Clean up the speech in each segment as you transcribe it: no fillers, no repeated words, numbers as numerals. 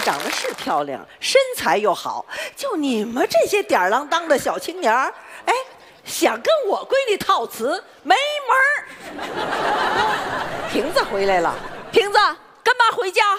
长得是漂亮，身材又好，就你们这些吊儿郎当的小青年儿，哎，想跟我闺女套词没门儿。瓶子回来了，瓶子，跟妈回家。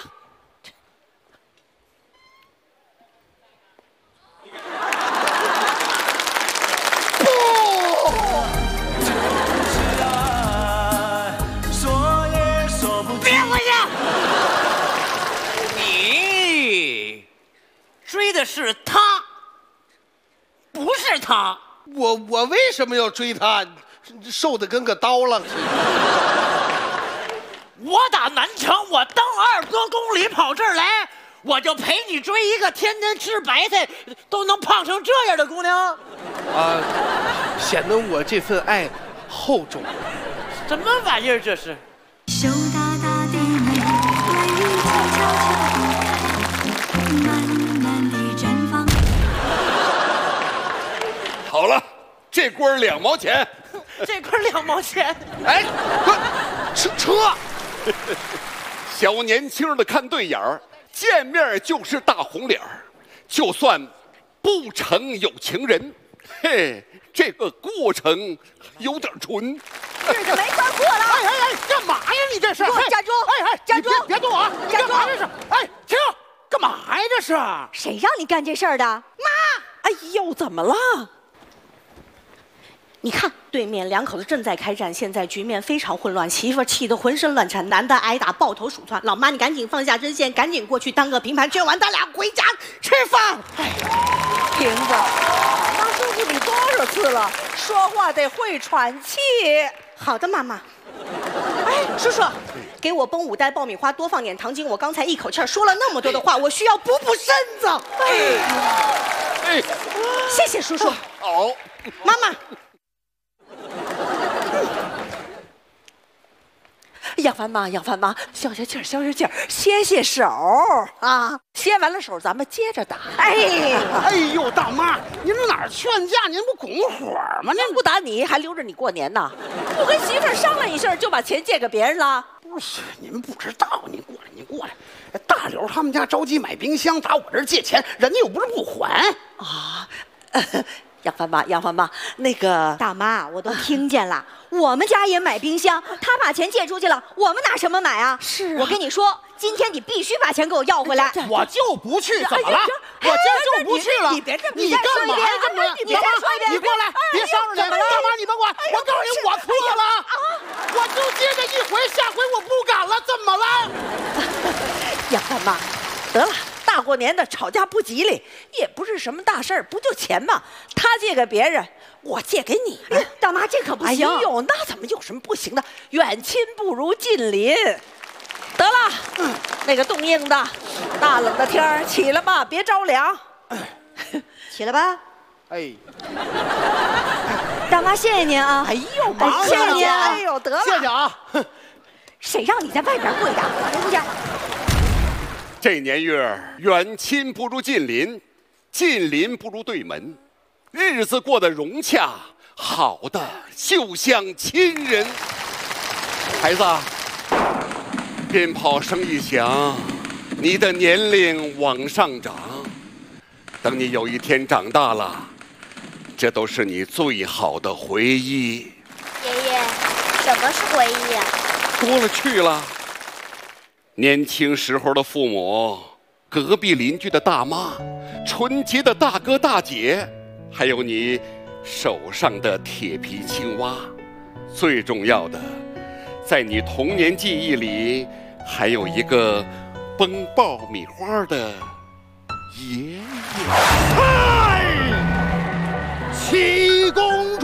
追的是他，不是他。 我为什么要追他？瘦的跟个刀郎似的。 我打南城，我蹬20多公里跑这儿来，我就陪你追一个天天吃白菜都能胖成这样的姑娘。 啊，显得我这份爱厚重。 什么玩意儿这是？ 羞答答的你，微雨悄悄悄地慢慢地绽放。 好了，这锅2毛钱。 这块2毛钱。 哎，快车！小年轻的看对眼儿，见面就是大红脸儿，就算不成有情人，嘿，这个过程有点纯。 日子没法过了。 哎，干嘛呀你这是？ 给我站住！ 哎， 站住！ 别动啊！ 站住！ 干嘛这是？哎，停！干嘛呀这是？ 谁让你干这事儿的？妈！ 哎呦，怎么了？ 你看，对面2口子正在开战，现在局面非常混乱，媳妇气得浑身乱颤，男的挨打抱头鼠窜。老妈，你赶紧放下针线，赶紧过去当个平盘，劝完咱俩回家吃饭。 哎，瓶子，妈吩咐你多少次了，说话得会喘气。 好的，妈妈。哎，叔叔，给我崩5袋爆米花，多放点糖精。我刚才一口气说了那么多的话，我需要补身子。 哎， 谢谢叔叔。 好， 妈妈。 杨帆妈，杨帆妈，消消气儿，消消气儿，歇歇手啊！歇完了手，咱们接着打。 哎呦，大妈，您哪儿劝架？您不拱火吗？ 您不打你，还留着你过年呢？不跟媳妇儿商量一下，就把钱借给别人了？ 不是，您不知道，您过来，您过来。大刘他们家着急买冰箱，打我这儿借钱，人家又不是不还啊。杨帆妈，杨帆妈，那个大妈，我都听见了。我们家也买冰箱，他把钱借出去了，我们拿什么买啊？ 是啊， 我跟你说，今天你必须把钱给我要回来。 我就不去，怎么了？我今儿就不去了。 你别这么， 你干嘛呀？这么， 你别说一遍， 你过来，别伤着人。大妈，你甭管，我告诉你，我错了啊！我就接这一回，下回我不敢了。怎么了？ 杨帆妈，得了。大过年的吵架不吉利，也不是什么大事儿，不就钱吗？他借给别人，我借给你。 大妈，这可不行。 哎呦，那怎么有什么不行的？远亲不如近邻。得了，那个冻硬的，大冷的天儿，起来吧，别着凉。 起来吧。 哎， 大妈，谢谢您啊。 哎呦， 谢谢您啊。 哎呦，得了， 谢谢啊。 谁让你在外边跪的？回家。 这年月，远亲不如近邻，近邻不如对门，日子过得融洽，好的就像亲人。孩子，鞭炮声一响，你的年龄往上涨，等你有一天长大了，这都是你最好的回忆。 爷爷，什么是回忆啊？ 多了去了。年轻时候的父母，隔壁邻居的大妈，纯洁的大哥大姐，还有你手上的铁皮青蛙。最重要的，在你童年记忆里，还有一个崩爆米花的爷爷。 齐公